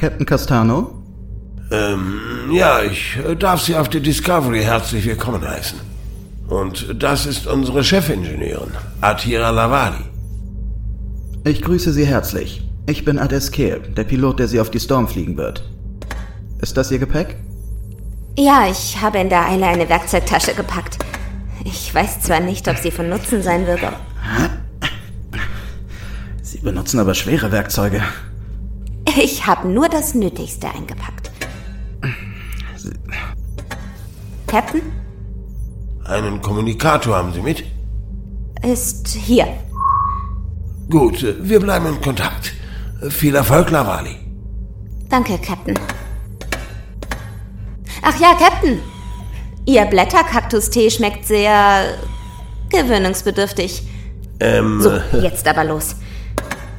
Captain Castano? Ja, ich darf Sie auf der Discovery herzlich willkommen heißen. Und das ist unsere Chefingenieurin, Atira Lavali. Ich grüße Sie herzlich. Ich bin Ades Kehl, der Pilot, der Sie auf die Storm fliegen wird. Ist das Ihr Gepäck? Ja, ich habe in der Eile eine Werkzeugtasche gepackt. Ich weiß zwar nicht, ob sie von Nutzen sein wird. Sie benutzen aber schwere Werkzeuge. Ich habe nur das Nötigste eingepackt. Captain? Einen Kommunikator haben Sie mit? Ist hier. Gut, wir bleiben in Kontakt. Viel Erfolg, Lavali. Danke, Captain. Ach ja, Captain. Ihr Blätterkaktustee schmeckt sehr gewöhnungsbedürftig. So, jetzt aber los.